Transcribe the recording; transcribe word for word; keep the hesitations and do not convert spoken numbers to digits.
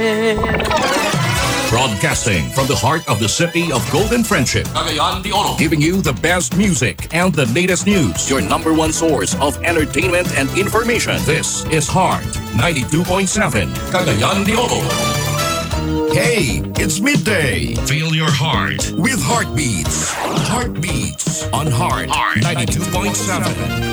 Broadcasting from the heart of the city of Golden Friendship, Cagayan de Oro, giving you the best music and the latest news. Your number one source of entertainment and information. This is Heart ninety-two point seven, Cagayan de Oro. Hey, it's midday. Feel your heart with Heartbeats. Heartbeats on Heart ninety-two point seven.